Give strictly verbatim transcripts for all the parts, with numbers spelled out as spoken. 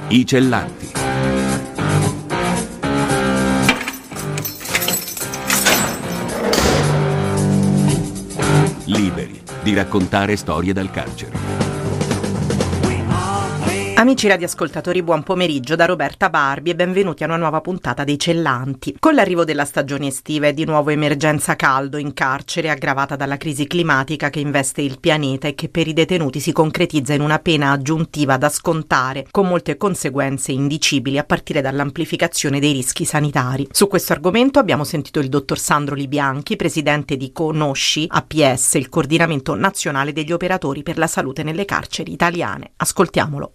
I Cellanti. Liberi di raccontare storie dal carcere. Amici radioascoltatori, buon pomeriggio da Roberta Barbi e benvenuti a una nuova puntata dei Cellanti. Con l'arrivo della stagione estiva è di nuovo emergenza caldo in carcere, aggravata dalla crisi climatica che investe il pianeta e che per i detenuti si concretizza in una pena aggiuntiva da scontare, con molte conseguenze indicibili a partire dall'amplificazione dei rischi sanitari. Su questo argomento abbiamo sentito il dottor Sandro Libianchi, presidente di Conosci A P S, il coordinamento nazionale degli operatori per la salute nelle carceri italiane. Ascoltiamolo.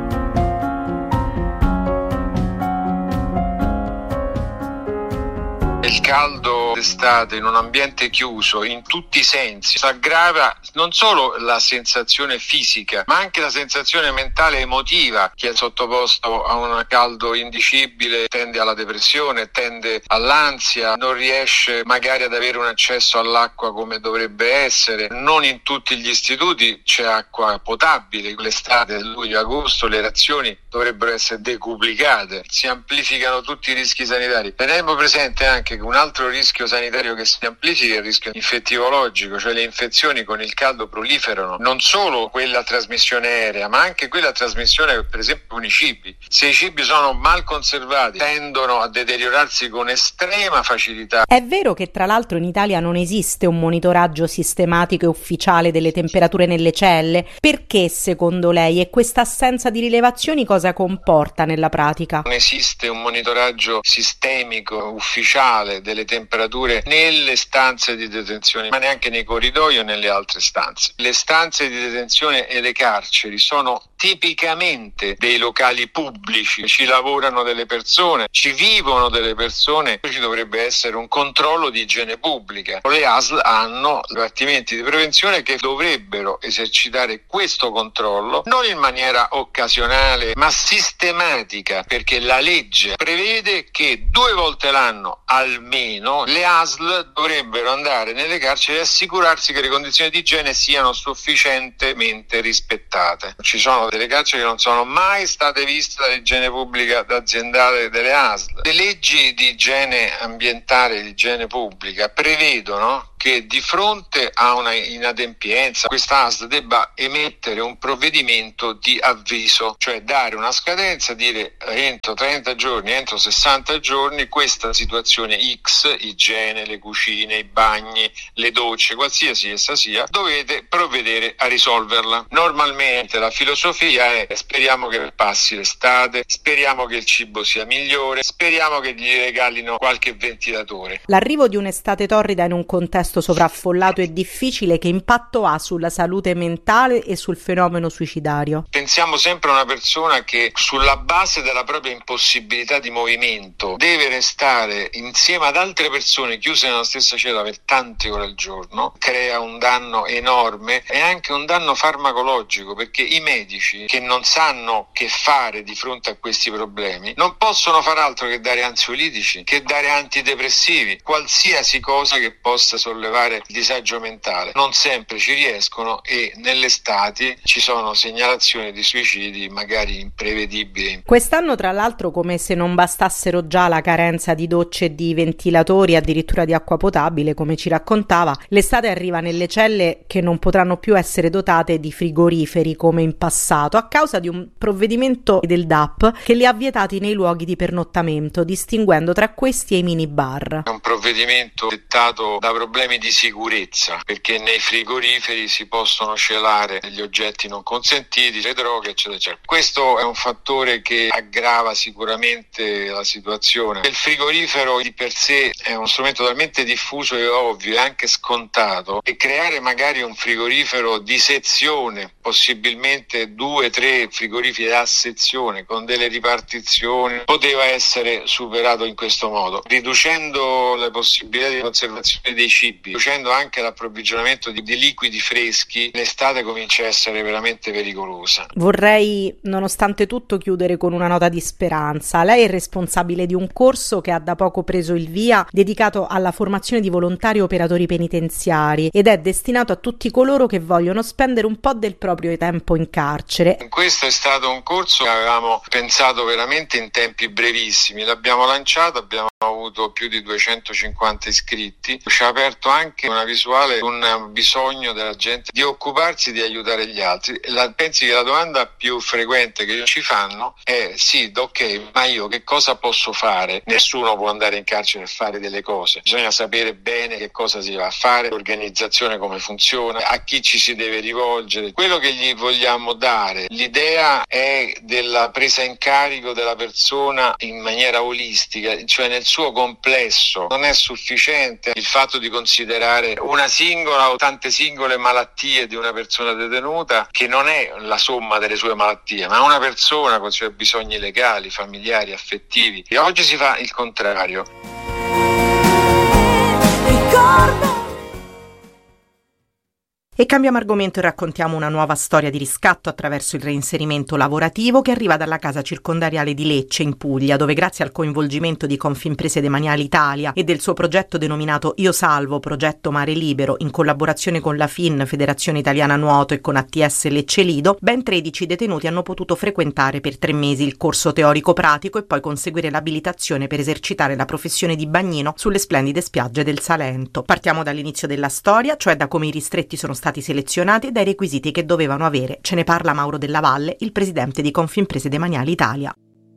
Il caldo d'estate in un ambiente chiuso in tutti i sensi aggrava non solo la sensazione fisica ma anche la sensazione mentale e emotiva. Chi è sottoposto a un caldo indicibile tende alla depressione, tende all'ansia, non riesce magari ad avere un accesso all'acqua come dovrebbe essere. Non in tutti gli istituti c'è acqua potabile, l'estate, luglio-agosto le razioni dovrebbero essere decuplicate, si amplificano tutti i rischi sanitari. Teniamo presente anche che un altro rischio sanitario che si amplifica è il rischio infettivologico, cioè le infezioni con il caldo proliferano, non solo quella a trasmissione aerea, ma anche quella a trasmissione per esempio con i cibi. Se i cibi sono mal conservati tendono a deteriorarsi con estrema facilità. È vero che tra l'altro in Italia non esiste un monitoraggio sistematico e ufficiale delle temperature nelle celle. Perché secondo lei e questa assenza di rilevazioni cosa comporta nella pratica? Non esiste un monitoraggio sistemico ufficiale delle temperature nelle stanze di detenzione, ma neanche nei corridoi o nelle altre stanze. Le stanze di detenzione e le carceri sono tipicamente dei locali pubblici, ci lavorano delle persone, ci vivono delle persone, ci dovrebbe essere un controllo di igiene pubblica. Le A S L hanno dipartimenti di prevenzione che dovrebbero esercitare questo controllo non in maniera occasionale ma sistematica, perché la legge prevede che due volte l'anno almeno le A S L dovrebbero andare nelle carceri e assicurarsi che le condizioni di igiene siano sufficientemente rispettate. Ci sono delle carceri che non sono mai state viste dall'igiene pubblica aziendale delle A S L. Le leggi di igiene ambientale e di igiene pubblica prevedono che di fronte a una inadempienza questa A S L debba emettere un provvedimento di avviso, cioè dare una scadenza, dire entro trenta giorni, entro sessanta giorni questa situazione X, igiene, le cucine, i bagni, le docce, qualsiasi essa sia, dovete provvedere a risolverla. Normalmente la filosofia è: speriamo che passi l'estate, speriamo che il cibo sia migliore, speriamo che gli regalino qualche ventilatore. L'arrivo di un'estate torrida in un contesto sovraffollato e difficile, che impatto ha sulla salute mentale e sul fenomeno suicidario? Pensiamo sempre a una persona che sulla base della propria impossibilità di movimento deve restare insieme ad altre persone chiuse nella stessa cella per tante ore al giorno, crea un danno enorme e anche un danno farmacologico, perché i medici che non sanno che fare di fronte a questi problemi non possono far altro che dare ansiolitici, che dare antidepressivi, qualsiasi cosa che possa sollevare il disagio mentale. Non sempre ci riescono e nelle estati ci sono segnalazioni di suicidi magari imprevedibili. Quest'anno tra l'altro, come se non bastassero già la carenza di docce e di ventilatori, addirittura di acqua potabile, come ci raccontava, l'estate arriva nelle celle che non potranno più essere dotate di frigoriferi come in passato, a causa di un provvedimento del D A P che li ha vietati nei luoghi di pernottamento, distinguendo tra questi e i minibar. È un provvedimento dettato da problemi di sicurezza, perché nei frigoriferi si possono celare degli oggetti non consentiti, le droghe, eccetera, eccetera. Questo è un fattore che aggrava sicuramente la situazione. Il frigorifero di per sé è uno strumento talmente diffuso e ovvio e anche scontato, e creare magari un frigorifero di sezione, possibilmente due, tre frigoriferi a sezione con delle ripartizioni, poteva essere superato in questo modo, riducendo le possibilità di conservazione dei cibi, riducendo anche l'approvvigionamento di, di liquidi freschi. L'estate comincia a essere veramente pericolosa. Vorrei, nonostante tutto, chiudere con una nota di speranza. Lei è responsabile di un corso che ha da poco preso il via dedicato alla formazione di volontari operatori penitenziari ed è destinato a tutti coloro che vogliono spendere un po' del proprio tempo in carcere. Questo è stato un corso che avevamo pensato veramente in tempi brevissimi, l'abbiamo lanciato, abbiamo avuto più di duecentocinquanta iscritti, ci ha aperto anche una visuale, un bisogno della gente di occuparsi di aiutare gli altri. La, pensi che la domanda più frequente che ci fanno è sì, ok, ma io che cosa posso fare? Nessuno può andare in carcere e fare delle cose, bisogna sapere bene che cosa si va a fare, l'organizzazione come funziona, a chi ci si deve rivolgere. Quello che gli vogliamo dare, l'idea è della presa in carico della persona in maniera olistica, cioè nel suo complesso. Non è sufficiente il fatto di considerare una singola o tante singole malattie di una persona detenuta, che non è la somma delle sue malattie, ma una persona con i suoi bisogni legali, familiari, affettivi. E oggi si fa il contrario. Ricordo. E cambiamo argomento e raccontiamo una nuova storia di riscatto attraverso il reinserimento lavorativo che arriva dalla casa circondariale di Lecce in Puglia, dove grazie al coinvolgimento di Confimprese Demaniali Italia e del suo progetto denominato Io Salvo, progetto Mare Libero, in collaborazione con la F I N, Federazione Italiana Nuoto, e con A T S Lecce Lido, ben tredici detenuti hanno potuto frequentare per tre mesi il corso teorico-pratico e poi conseguire l'abilitazione per esercitare la professione di bagnino sulle splendide spiagge del Salento. Partiamo dall'inizio della storia, cioè da come i ristretti sono stati stati selezionati e dai requisiti che dovevano avere. Ce ne parla Mauro Della Valle, il presidente di Confimprese Demaniali Italia.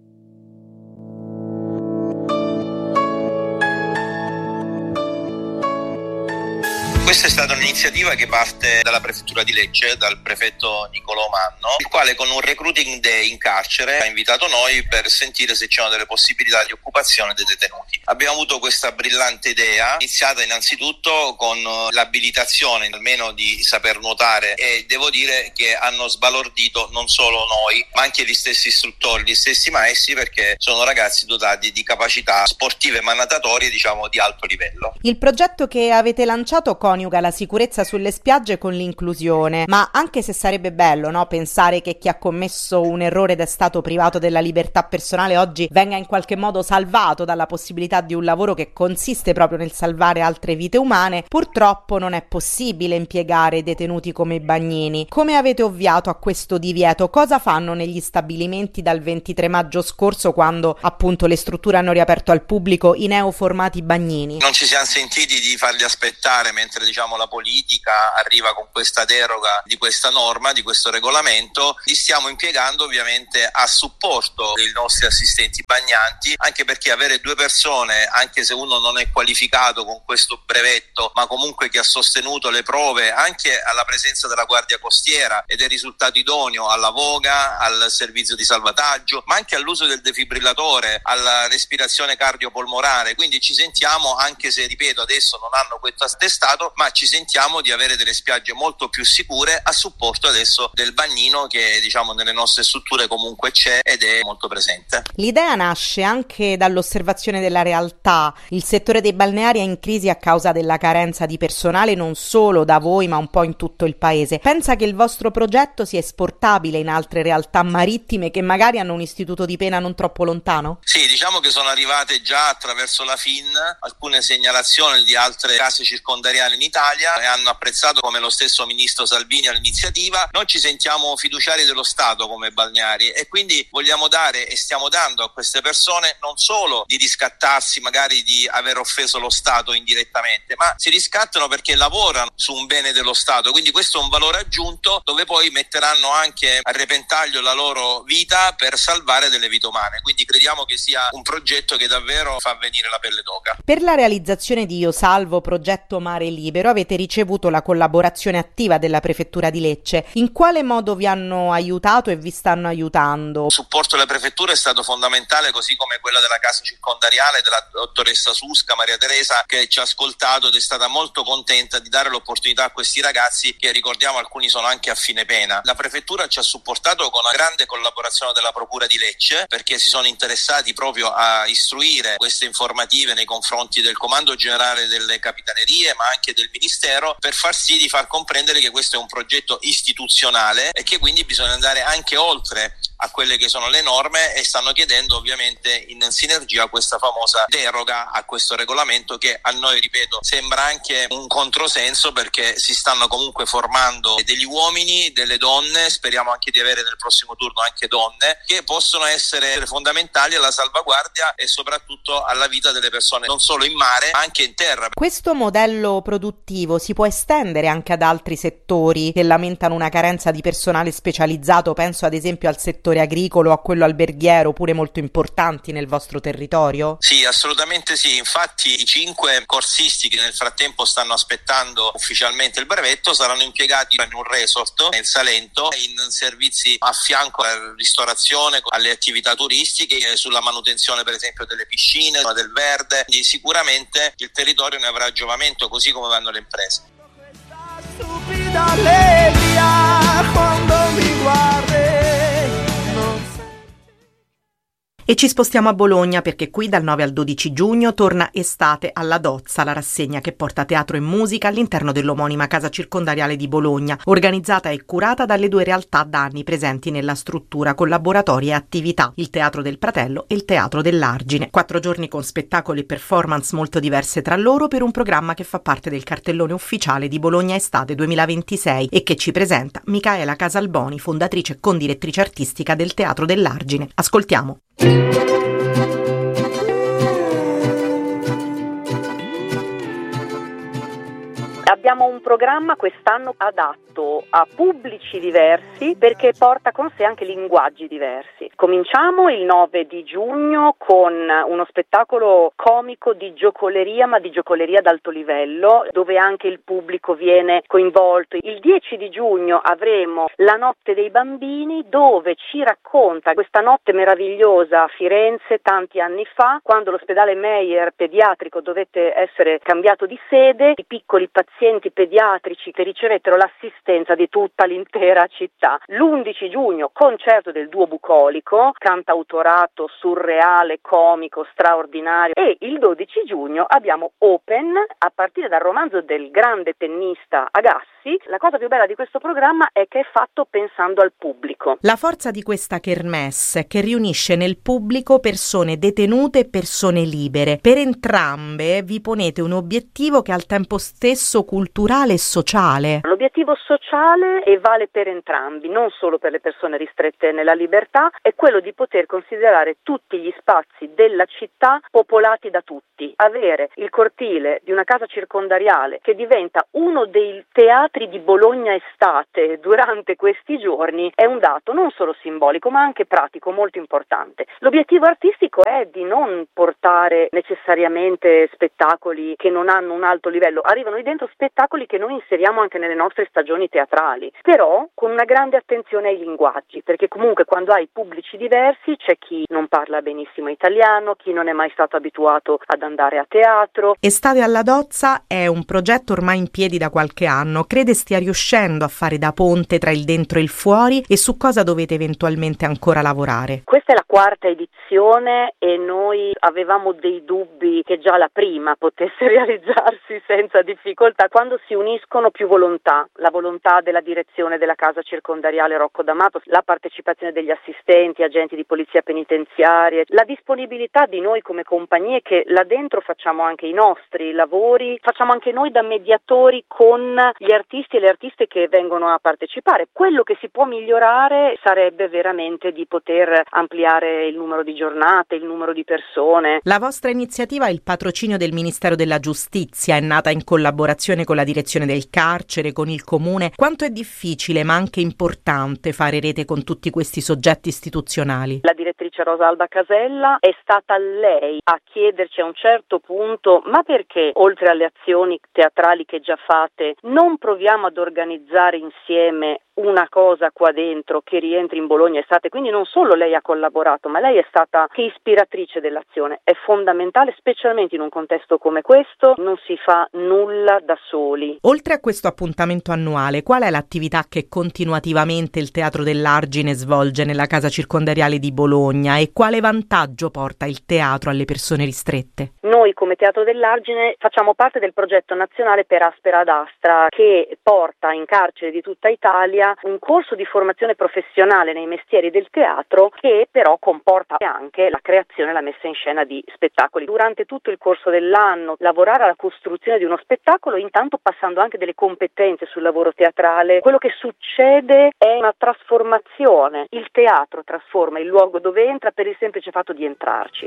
Questa è stata un'iniziativa che parte dalla prefettura di Lecce, dal prefetto Nicolò Manno, il quale con un recruiting day in carcere ha invitato noi per sentire se c'erano delle possibilità di occupazione dei detenuti. Abbiamo avuto questa brillante idea, iniziata innanzitutto con l'abilitazione almeno di saper nuotare, e devo dire che hanno sbalordito non solo noi, ma anche gli stessi istruttori, gli stessi maestri, perché sono ragazzi dotati di capacità sportive ma natatorie, diciamo, di alto livello. Il progetto che avete lanciato coniuga la sicurezza sulle spiagge con l'inclusione, ma anche se sarebbe bello, no, pensare che chi ha commesso un errore ed è stato privato della libertà personale oggi venga in qualche modo salvato dalla possibilità di un lavoro che consiste proprio nel salvare altre vite umane, purtroppo non è possibile impiegare detenuti come i bagnini. Come avete ovviato a questo divieto? Cosa fanno negli stabilimenti dal ventitré maggio scorso, quando appunto le strutture hanno riaperto al pubblico i neoformati bagnini? Non ci siamo sentiti di farli aspettare mentre diciamo la politica arriva con questa deroga di questa norma, di questo regolamento. Li stiamo impiegando ovviamente a supporto dei nostri assistenti bagnanti, anche perché avere due persone, anche se uno non è qualificato con questo brevetto, ma comunque che ha sostenuto le prove anche alla presenza della Guardia Costiera ed è risultato idoneo alla voga, al servizio di salvataggio, ma anche all'uso del defibrillatore, alla respirazione cardiopolmonare. Quindi ci sentiamo, anche se ripeto adesso non hanno questo attestato, ma ci sentiamo di avere delle spiagge molto più sicure a supporto adesso del bagnino, che diciamo nelle nostre strutture comunque c'è ed è molto presente. L'idea nasce anche dall'osservazione della realtà. Il settore dei balneari è in crisi a causa della carenza di personale, non solo da voi ma un po' in tutto il paese. Pensa che il vostro progetto sia esportabile in altre realtà marittime che magari hanno un istituto di pena non troppo lontano? Sì, diciamo che sono arrivate già attraverso la F I N alcune segnalazioni di altre case circondariali in Italia e hanno apprezzato, come lo stesso ministro Salvini, l'iniziativa. Noi ci sentiamo fiduciari dello Stato come balneari e quindi vogliamo dare e stiamo dando a queste persone non solo di riscattarsi magari di aver offeso lo Stato indirettamente, ma si riscattano perché lavorano su un bene dello Stato, quindi questo è un valore aggiunto dove poi metteranno anche a repentaglio la loro vita per salvare delle vite umane. Quindi crediamo che sia un progetto che davvero fa venire la pelle d'oca. Per la realizzazione di Io Salvo, progetto Mare Libero, avete ricevuto la collaborazione attiva della prefettura di Lecce. In quale modo vi hanno aiutato e vi stanno aiutando? Il supporto della prefettura è stato fondamentale, così come quella della casa circondariale della dottoressa Susca, Maria Teresa, che ci ha ascoltato ed è stata molto contenta di dare l'opportunità a questi ragazzi, che ricordiamo alcuni sono anche a fine pena. La prefettura ci ha supportato con una grande collaborazione della procura di Lecce, perché si sono interessati proprio a istruire queste informative nei confronti del comando generale delle capitanerie ma anche del ministero, per far sì di far comprendere che questo è un progetto istituzionale e che quindi bisogna andare anche oltre a quelle che sono le norme e stanno chiedendo ovviamente in sinergia questa famosa deroga a questo regolamento, che a noi, ripeto, sembra anche un controsenso, perché si stanno comunque formando degli uomini, delle donne, speriamo anche di avere nel prossimo turno anche donne, che possono essere fondamentali alla salvaguardia e soprattutto alla vita delle persone, non solo in mare ma anche in terra. Questo modello produttivo si può estendere anche ad altri settori che lamentano una carenza di personale specializzato, penso ad esempio al settore agricolo, a quello alberghiero, pure molto importanti nel vostro territorio? Sì, assolutamente sì, infatti i cinque corsisti che nel frattempo stanno aspettando ufficialmente il brevetto saranno impiegati in un resort nel Salento, in servizi a fianco alla ristorazione, alle attività turistiche, sulla manutenzione per esempio delle piscine, del verde. Quindi sicuramente il territorio ne avrà giovamento, così come vanno le imprese. Questa stupida allegria quando mi guardi. E ci spostiamo a Bologna, perché qui dal nove al dodici giugno torna Estate alla Dozza, la rassegna che porta teatro e musica all'interno dell'omonima casa circondariale di Bologna, organizzata e curata dalle due realtà da anni presenti nella struttura con laboratori e attività, il Teatro del Pratello e il Teatro dell'Argine. Quattro giorni con spettacoli e performance molto diverse tra loro, per un programma che fa parte del cartellone ufficiale di Bologna Estate duemilaventisei e che ci presenta Micaela Casalboni, fondatrice e condirettrice artistica del Teatro dell'Argine. Ascoltiamo. Abbiamo un programma quest'anno adatto a pubblici diversi, perché porta con sé anche linguaggi diversi. Cominciamo il nove di giugno con uno spettacolo comico di giocoleria, ma di giocoleria d'alto livello, dove anche il pubblico viene coinvolto. Il dieci di giugno avremo La notte dei bambini, dove ci racconta questa notte meravigliosa a Firenze tanti anni fa, quando l'ospedale Meyer pediatrico dovette essere cambiato di sede. I piccoli pazienti pediatrici che ricevettero l'assistenza di tutta l'intera città. L'undici giugno concerto del duo bucolico, cantautorato surreale, comico, straordinario, e il dodici giugno abbiamo Open a partire dal romanzo del grande tennista Agassi. La cosa più bella di questo programma è che è fatto pensando al pubblico. La forza di questa kermesse è che riunisce nel pubblico persone detenute e persone libere. Per entrambe vi ponete un obiettivo che è al tempo stesso culturale e sociale. L'obiettivo sociale, e vale per entrambi, non solo per le persone ristrette nella libertà, è quello di poter considerare tutti gli spazi della città popolati da tutti. Avere il cortile di una casa circondariale che diventa uno dei teatri di Bologna Estate durante questi giorni è un dato non solo simbolico ma anche pratico molto importante. L'obiettivo artistico è di non portare necessariamente spettacoli che non hanno un alto livello, arrivano lì dentro spettacoli che noi inseriamo anche nelle nostre stagioni teatrali, però con una grande attenzione ai linguaggi, perché comunque quando hai pubblici diversi c'è chi non parla benissimo italiano, chi non è mai stato abituato ad andare a teatro. Estate alla Dozza è un progetto ormai in piedi da qualche anno. Crede stia riuscendo a fare da ponte tra il dentro e il fuori, e su cosa dovete eventualmente ancora lavorare? Questa è la quarta edizione e noi avevamo dei dubbi che già la prima potesse realizzarsi senza difficoltà. Quando si uniscono più volontà, la volontà della direzione della casa circondariale Rocco D'Amato, la partecipazione degli assistenti, agenti di polizia penitenziaria, la disponibilità di noi come compagnie che là dentro facciamo anche i nostri lavori, facciamo anche noi da mediatori con gli artisti e le artiste che vengono a partecipare. Quello che si può migliorare sarebbe veramente di poter ampliare il numero di giornate, il numero di persone. La vostra iniziativa è il patrocinio del Ministero della Giustizia, è nata in collaborazione con la direzione del carcere, con il comune. Quanto è difficile ma anche importante fare rete con tutti questi soggetti istituzionali? La direttrice Rosa Alba Casella, è stata lei a chiederci a un certo punto: ma perché oltre alle azioni teatrali che già fate non proviamo ad organizzare insieme una cosa qua dentro che rientri in Bologna Estate? Quindi non solo lei ha collaborato, ma lei è stata che ispiratrice dell'azione. È fondamentale, specialmente in un contesto come questo, non si fa nulla da soli. Oltre a questo appuntamento annuale, qual è l'attività che continuativamente il Teatro dell'Argine svolge nella casa circondariale di Bologna, e quale vantaggio porta il teatro alle persone ristrette? Noi come Teatro dell'Argine facciamo parte del progetto nazionale per Aspera ad Astra, che porta in carcere di tutta Italia sia un corso di formazione professionale nei mestieri del teatro che però comporta anche la creazione e la messa in scena di spettacoli. Durante tutto il corso dell'anno lavorare alla costruzione di uno spettacolo, intanto passando anche delle competenze sul lavoro teatrale. Quello che succede è una trasformazione. Il teatro trasforma il luogo dove entra per il semplice fatto di entrarci.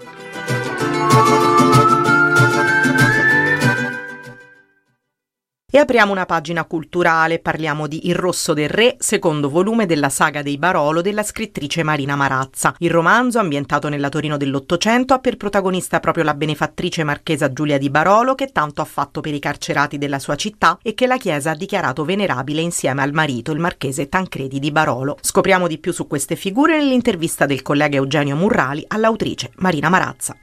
E apriamo una pagina culturale, parliamo di Il Rosso del Re, secondo volume della saga dei Barolo della scrittrice Marina Marazza. Il romanzo, ambientato nella Torino dell'Ottocento, ha per protagonista proprio la benefattrice marchesa Giulia di Barolo, che tanto ha fatto per i carcerati della sua città e che la Chiesa ha dichiarato venerabile insieme al marito, il marchese Tancredi di Barolo. Scopriamo di più su queste figure nell'intervista del collega Eugenio Murrali all'autrice Marina Marazza.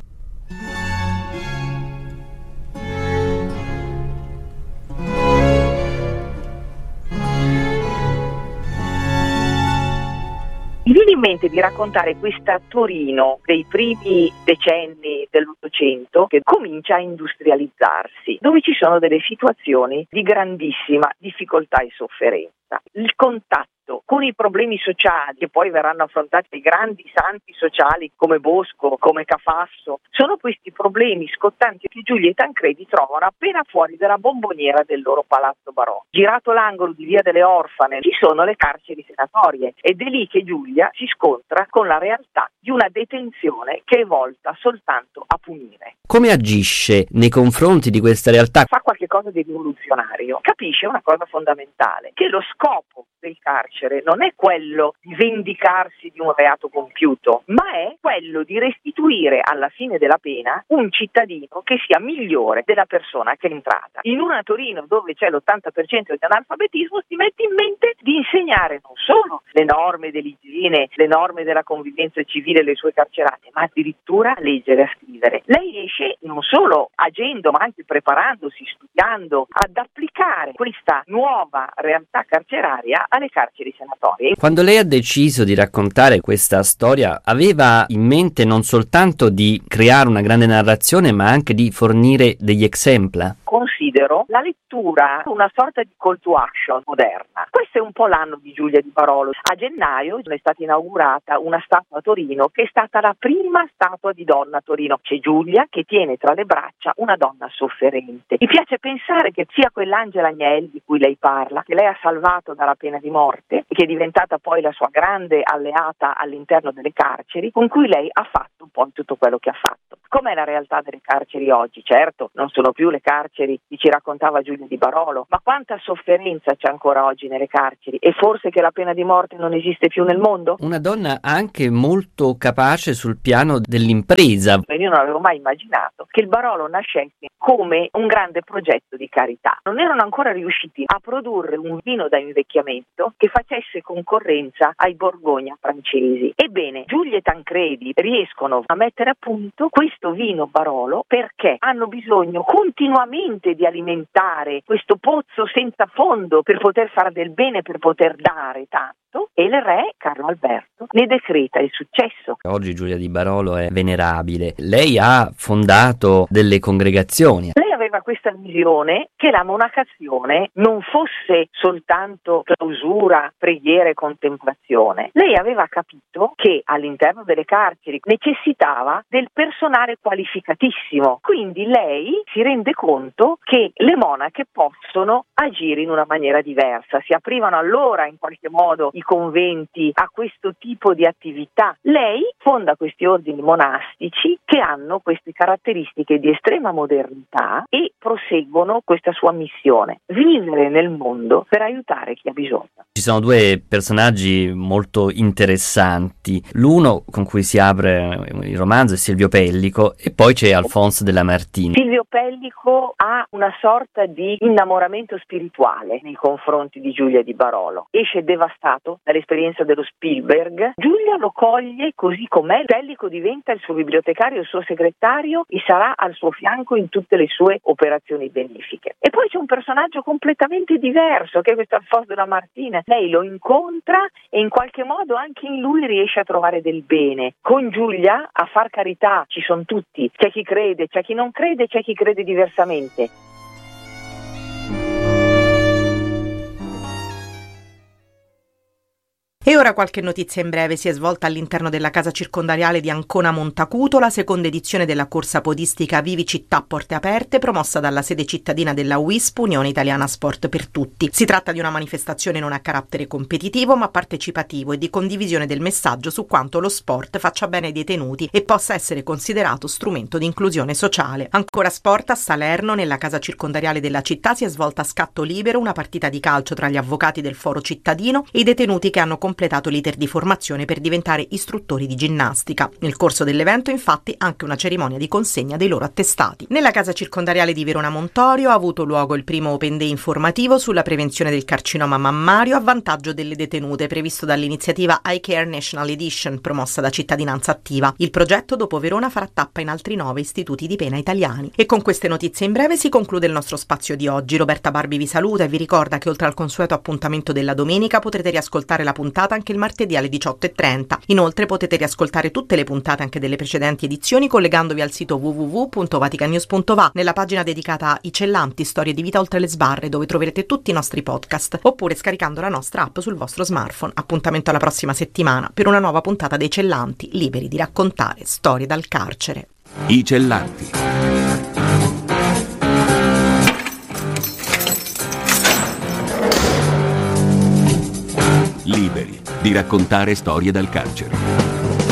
Mi viene in mente di raccontare questa Torino dei primi decenni dell'Ottocento che comincia a industrializzarsi, dove ci sono delle situazioni di grandissima difficoltà e sofferenza. Il contatto con i problemi sociali che poi verranno affrontati dai grandi santi sociali come Bosco, come Cafasso, sono questi problemi scottanti che Giulia e Tancredi trovano appena fuori dalla bomboniera del loro palazzo barocco. Girato l'angolo di Via delle Orfane ci sono le carceri senatorie ed è lì che Giulia si scontra con la realtà di una detenzione che è volta soltanto a punire. Come agisce nei confronti di questa realtà? Fa qualche cosa di rivoluzionario, capisce una cosa fondamentale, che lo scopo del carcere non è quello di vendicarsi di un reato compiuto, ma è quello di restituire alla fine della pena un cittadino che sia migliore della persona che è entrata. In una Torino dove c'è l'ottanta per cento di analfabetismo si mette in mente di insegnare non solo le norme dell'igiene, le norme della convivenza civile e le sue carcerate, ma addirittura a leggere e a scrivere. Lei riesce non solo agendo ma anche preparandosi, studiando, ad applicare questa nuova realtà carceraria alle carceri senatorie. Quando lei ha deciso di raccontare questa storia, aveva in mente non soltanto di creare una grande narrazione, ma anche di fornire degli exempla? Considero la lettura una sorta di call to action moderna. Questo è un po' l'anno di Giulia di Barolo. A gennaio è stata inaugurata una statua a Torino che è stata la prima statua di donna a Torino. C'è Giulia che tiene tra le braccia una donna sofferente. Mi piace pensare che sia quell'Angela Agnelli di cui lei parla, che lei ha salvato dalla pena di morte e che è diventata poi la sua grande alleata all'interno delle carceri, con cui lei ha fatto poi tutto quello che ha fatto. Com'è la realtà delle carceri oggi? Certo, non sono più le carceri che ci raccontava Giulia di Barolo, ma quanta sofferenza c'è ancora oggi nelle carceri? E forse che la pena di morte non esiste più nel mondo? Una donna anche molto capace sul piano dell'impresa. Io non avevo mai immaginato che il Barolo nascesse come un grande progetto di carità. Non erano ancora riusciti a produrre un vino da invecchiamento che facesse concorrenza ai Borgogna francesi. Ebbene, Giulia e Tancredi riescono a mettere a punto questo vino Barolo perché hanno bisogno continuamente di alimentare questo pozzo senza fondo per poter fare del bene, per poter dare tanto, e il re Carlo Alberto ne decreta il successo. Oggi Giulia di Barolo è venerabile. Lei ha fondato delle congregazioni. Lei aveva questa visione che la monacazione non fosse soltanto clausura, preghiera e contemplazione. Lei aveva capito che all'interno delle carceri necessitava del personale qualificatissimo. Quindi lei si rende conto che le monache possono agire in una maniera diversa. Si aprivano allora in qualche modo i conventi a questo tipo di attività. Lei fonda questi ordini monastici che hanno queste caratteristiche di estrema modernità e proseguono questa sua missione: vivere nel mondo per aiutare chi ha bisogno. Ci sono due personaggi molto interessanti. L'uno con cui si apre il romanzo è Silvio Pellico e poi c'è Alfonso della Martini. Silvio Pellico ha una sorta di innamoramento spirituale nei confronti di Giulia di Barolo. Esce devastato dall'esperienza dello Spielberg. Giulia lo coglie così com'è. Pellico diventa il suo bibliotecario, il suo segretario e sarà al suo fianco in tutte le sue operazioni benefiche. E poi c'è un personaggio completamente diverso che è questo Alfonso della Martina. Lei lo incontra e in qualche modo anche in lui riesce a trovare del bene. Con Giulia a far carità ci sono tutti, c'è chi crede, c'è chi non crede, c'è chi crede diversamente. E ora qualche notizia in breve. Si è svolta all'interno della casa circondariale di Ancona Montacuto la seconda edizione della corsa podistica Vivi Città Porte Aperte, promossa dalla sede cittadina della U I S P, Unione Italiana Sport per Tutti. Si tratta di una manifestazione non a carattere competitivo ma partecipativo e di condivisione del messaggio su quanto lo sport faccia bene ai detenuti e possa essere considerato strumento di inclusione sociale. Ancora sport, a Salerno, nella casa circondariale della città, si è svolta a scatto libero una partita di calcio tra gli avvocati del foro cittadino e i detenuti che hanno completato l'iter di formazione per diventare istruttori di ginnastica. Nel corso dell'evento, infatti, anche una cerimonia di consegna dei loro attestati. Nella casa circondariale di Verona Montorio ha avuto luogo il primo Open Day informativo sulla prevenzione del carcinoma mammario a vantaggio delle detenute, previsto dall'iniziativa I Care National Edition, promossa da Cittadinanza Attiva. Il progetto, dopo Verona, farà tappa in altri nove istituti di pena italiani. E con queste notizie in breve si conclude il nostro spazio di oggi. Roberta Barbi vi saluta e vi ricorda che oltre al consueto appuntamento della domenica potrete riascoltare la puntata anche il martedì alle diciotto e trenta. Inoltre potete riascoltare tutte le puntate anche delle precedenti edizioni collegandovi al sito w w w punto vaticanews punto va, nella pagina dedicata a I Cellanti, storie di vita oltre le sbarre, dove troverete tutti i nostri podcast, oppure scaricando la nostra app sul vostro smartphone. Appuntamento alla prossima settimana per una nuova puntata dei Cellanti, liberi di raccontare storie dal carcere. I Cellanti. Liberi di raccontare storie dal carcere.